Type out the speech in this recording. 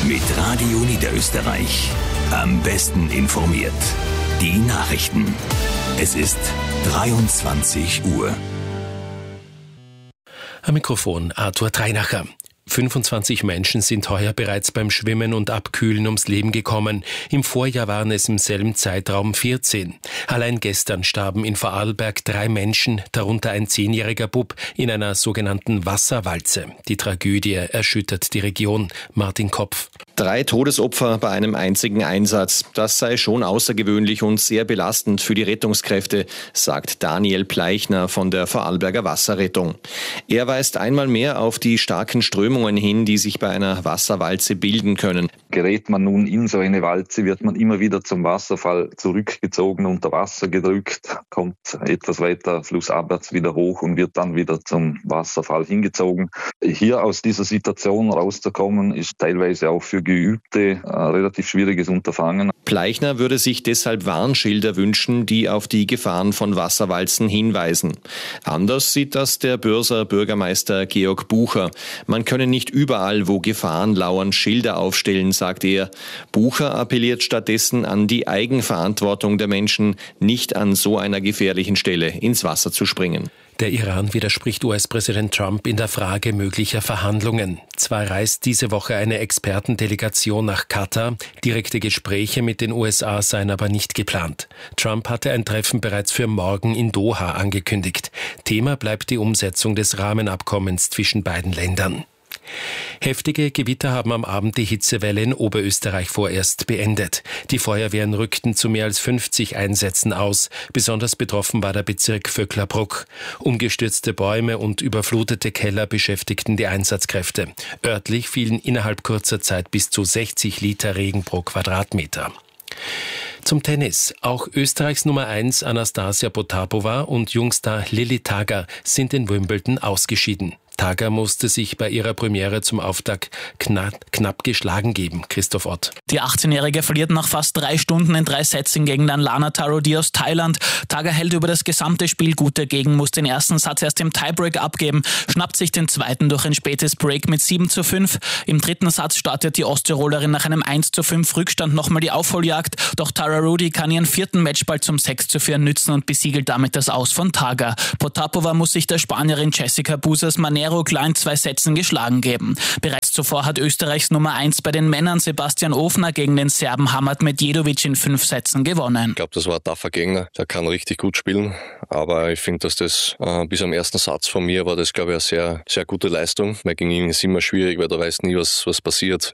Mit Radio Niederösterreich. Am besten informiert. Die Nachrichten. Es ist 23 Uhr. Am Mikrofon Arthur Treinacher. 25 Menschen sind heuer bereits beim Schwimmen und Abkühlen ums Leben gekommen. Im Vorjahr waren es im selben Zeitraum 14. Allein gestern starben in Vorarlberg 3 Menschen, darunter ein 10-jähriger Bub, in einer sogenannten Wasserwalze. Die Tragödie erschüttert die Region. Martin Kopf. 3 Todesopfer bei einem einzigen Einsatz. Das sei schon außergewöhnlich und sehr belastend für die Rettungskräfte, sagt Daniel Pleichner von der Vorarlberger Wasserrettung. Er weist einmal mehr auf die starken Strömungen hin, die sich bei einer Wasserwalze bilden können. Gerät man nun in so eine Walze, wird man immer wieder zum Wasserfall zurückgezogen, unter Wasser gedrückt, kommt etwas weiter flussabwärts wieder hoch und wird dann wieder zum Wasserfall hingezogen. Hier aus dieser Situation rauszukommen, ist teilweise auch für Geübte ein relativ schwieriges Unterfangen. Pleichner würde sich deshalb Warnschilder wünschen, die auf die Gefahren von Wasserwalzen hinweisen. Anders sieht das der Börser Bürgermeister Georg Bucher. Man könne nicht überall, wo Gefahren lauern, Schilder aufstellen, sagt er. Bucher appelliert stattdessen an die Eigenverantwortung der Menschen, nicht an so einer gefährlichen Stelle ins Wasser zu springen. Der Iran widerspricht US-Präsident Trump in der Frage möglicher Verhandlungen. Zwar reist diese Woche eine Expertendelegation nach Katar, direkte Gespräche mit den USA seien aber nicht geplant. Trump hatte ein Treffen bereits für morgen in Doha angekündigt. Thema bleibt die Umsetzung des Rahmenabkommens zwischen beiden Ländern. Heftige Gewitter haben am Abend die Hitzewelle in Oberösterreich vorerst beendet. Die Feuerwehren rückten zu mehr als 50 Einsätzen aus. Besonders betroffen war der Bezirk Vöcklerbruck. Umgestürzte Bäume und überflutete Keller beschäftigten die Einsatzkräfte. Örtlich fielen innerhalb kurzer Zeit bis zu 60 Liter Regen pro Quadratmeter. Zum Tennis. Auch Österreichs Nummer 1 Anastasia Potapova und Jungstar Lilly Tager sind in Wimbledon ausgeschieden. Tager musste sich bei ihrer Premiere zum Auftakt knapp geschlagen geben. Christoph Ott. Die 18-Jährige verliert nach fast 3 Stunden in 3 Sätzen gegen Lana Tarodi aus Thailand. Tager hält über das gesamte Spiel gut dagegen, muss den ersten Satz erst im Tiebreak abgeben, schnappt sich den zweiten durch ein spätes Break mit 7:5. Im dritten Satz startet die Osttirolerin nach einem 1:5 Rückstand nochmal die Aufholjagd. Doch Tarodi kann ihren 4. Matchball zum 6:4 nützen und besiegelt damit das Aus von Tager. Potapova muss sich der Spanierin Jessica Busas Manero klar in 2 Sätzen geschlagen geben. Bereits zuvor hat Österreichs Nummer 1 bei den Männern Sebastian Ofner gegen den Serben Hamad Medjedovic in 5 Sätzen gewonnen. Ich glaube, das war ein tougher Gegner. Der kann richtig gut spielen. Aber ich finde, dass das bis am ersten Satz von mir war das, glaube ich, eine sehr, sehr gute Leistung. Weil gegen ihn ist immer schwierig, weil du weißt nie, was passiert.